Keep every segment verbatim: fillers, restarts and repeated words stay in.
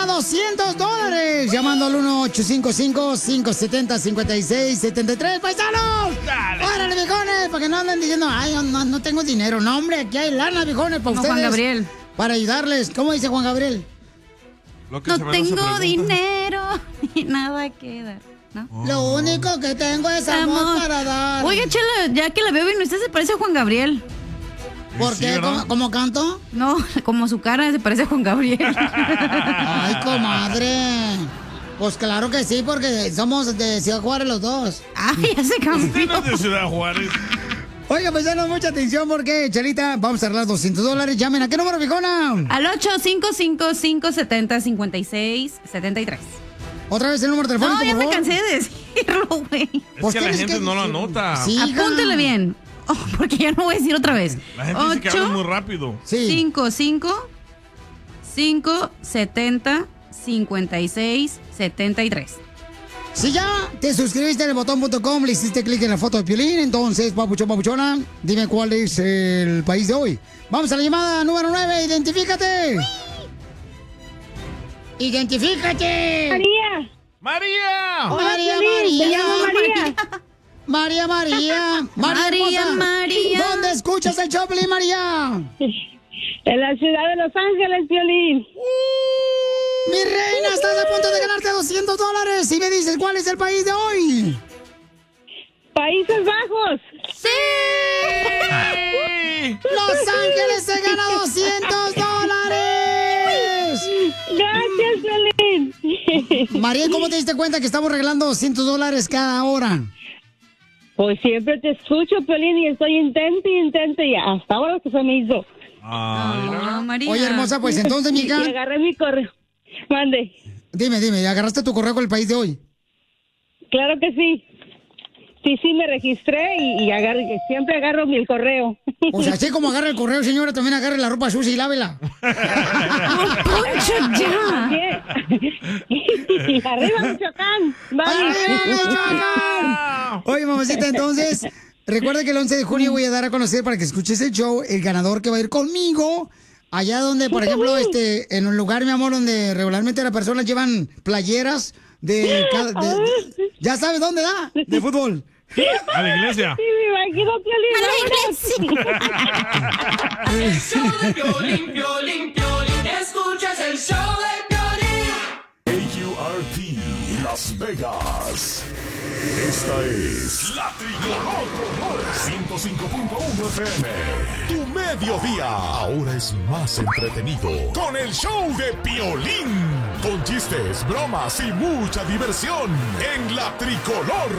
doscientos dólares. Llamando al uno ocho cinco cinco, cinco siete cero, cinco seis siete tres. ¡Paisanos! Dale. ¡Órale, viejones! Para que no anden diciendo, ay, no, no tengo dinero. No, hombre, aquí hay lana, viejones, para No, ustedes. Juan Gabriel. Para ayudarles. ¿Cómo dice Juan Gabriel? Lo que se No me hace tengo pregunta. dinero y nada que dar, ¿no? Lo único que tengo es amor, Amor. para dar. Oiga, Chela, ya que la veo bien, usted se parece a Juan Gabriel. ¿Por Sí, qué? ¿verdad? ¿Cómo, cómo canto? No, como su cara se parece a Juan Gabriel. Ay, comadre. Pues claro que sí, porque somos de Ciudad Juárez los dos. Ay, ya se Usted cambió. no es de Ciudad Juárez. Oiga, pues danos mucha atención porque, Chelita, vamos a arreglar doscientos dólares. Llamen. ¿A qué número, viejona? Al ocho cinco cinco, cinco siete cero, cinco seis siete tres. Otra vez el número telefónico, No, ya por me favor. cansé de decirlo, güey. Es Pues que la tienes gente que no lo decirlo. anota. Sí, hija. Apúntele bien. Oh, porque ya no voy a decir otra vez. La gente dice que habla muy ocho rápido. Sí. cinco cinco, cinco siete cero, cinco seis siete tres. Si ya te suscribiste en el botón punto com, le hiciste clic en la foto de Piolín, entonces, papuchón, papuchona, dime cuál es el país de hoy. Vamos a la llamada número nueve, identifícate. Identifícate. María. ¡María! María, Piolín, María. me llamo María. María, María. María, hermosa. María. ¿Dónde escuchas el Choplin, María? En la ciudad de Los Ángeles, Piolín. Mi reina, estás a punto de ganarte doscientos dólares. Y me dices, ¿cuál es el país de hoy? Países Bajos. ¡Sí! Los Ángeles se gana doscientos dólares. Gracias, Piolín. María, ¿cómo te diste cuenta que estamos regalando doscientos dólares cada hora? Pues siempre te escucho, Piolín, y estoy intente y intente y hasta ahora que se me hizo. Ay, Oh, María. Oye, hermosa, pues entonces, Y mija, agarré mi correo. Mande. dime, dime, ¿agarraste tu correo con el país de hoy? Claro que sí. Sí, sí, me registré y, y agarro, y siempre agarro mi el correo. O sea, así como agarra el correo, señora, también agarre la ropa sucia y lávela. ¡Poncho, ya! Bien. Arriba, Michoacán. Vamos. ¡Arriba, Michoacán! Oye, mamacita, entonces, recuerda que el once de junio voy a dar a conocer para que escuches el show el ganador que va a ir conmigo. Allá donde, por ejemplo, este, en un lugar, mi amor, donde regularmente las personas llevan playeras de, cada- de- de- ya sabes dónde da, de fútbol. a la iglesia. Sí, me imagino, Piolín. El show de Piolín, Piolín, Piolín. Escuchas el show de Piolín. A U R T Las Vegas. Esta es La Tricolor ciento cinco punto uno F M. Tu mediodía ahora es más entretenido con el show de Piolín. Con chistes, bromas y mucha diversión en La Tricolor.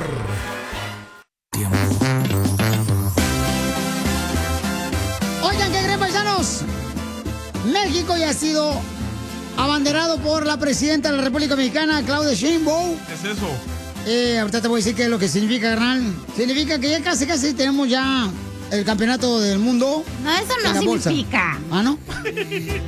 Oigan, ¿qué creen, paisanos? México ya ha sido abanderado por la presidenta de la República Mexicana, Claudia Sheinbaum. ¿Qué es eso? Eh, ahorita te voy a decir qué es lo que significa, carnal. Significa que ya casi, casi tenemos ya el campeonato del mundo. No, eso en la no bolsa. significa. ¿Ah, no?